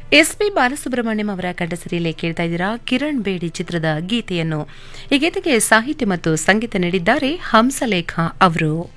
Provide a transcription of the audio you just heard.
SP Balasubrahmanyam ಅವರ ಕಂಠಸಿರಿಯಲ್ಲಿ ಕೇಳ್ತಾ ಇದ್ದೀರಾ ಕಿರಣ್ ಬೇಡಿ ಚಿತ್ರದ ಗೀತೆಯನ್ನು. ಈ ಗೀತೆಗೆ ಸಾಹಿತ್ಯ ಮತ್ತು ಸಂಗೀತ ನೀಡಿದ್ದಾರೆ ಹಂಸಲೇಖ ಅವರು.